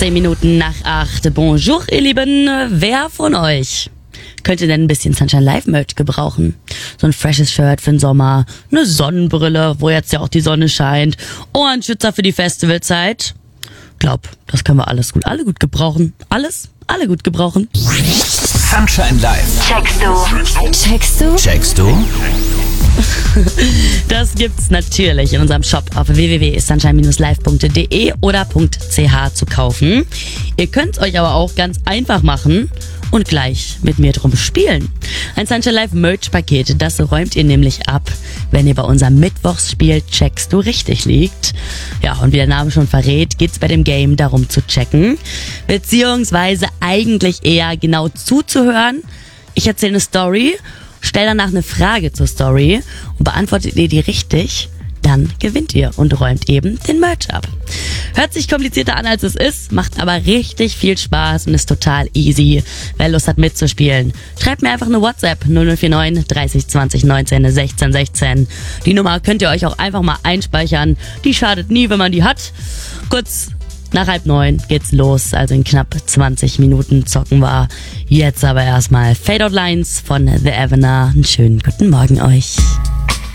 10 Minuten nach 8. Bonjour, ihr Lieben. Wer von euch könnte denn ein bisschen Sunshine Live Merch gebrauchen? So ein freshes Shirt für den Sommer, eine Sonnenbrille, wo jetzt ja auch die Sonne scheint, Ohrenschützer für die Festivalzeit. Glaub, das können wir alle gut gebrauchen. Alle gut gebrauchen. Sunshine Live. Checkst du? Das gibt's natürlich in unserem Shop auf www.sunshine-live.de oder .ch zu kaufen. Ihr könnt's euch aber auch ganz einfach machen und gleich mit mir drum spielen. Ein Sunshine Live Merch Paket, das räumt ihr nämlich ab, wenn ihr bei unserem Mittwochsspiel Checkst du richtig liegt. Ja, und wie der Name schon verrät, geht's bei dem Game darum zu checken, beziehungsweise eigentlich eher genau zuzuhören. Ich erzähle eine Story, stell danach eine Frage zur Story und beantwortet ihr die richtig, dann gewinnt ihr und räumt eben den Merch ab. Hört sich komplizierter an, als es ist, macht aber richtig viel Spaß und ist total easy. Wer Lust hat mitzuspielen, schreibt mir einfach eine WhatsApp 0049 30 20 19 16 16. Die Nummer könnt ihr euch auch einfach mal einspeichern. Die schadet nie, wenn man die hat. Kurz nach 8:30 geht's los, also in knapp 20 Minuten zocken wir. Jetzt aber erstmal Fade Out Lines von The Evener. Einen schönen guten Morgen euch.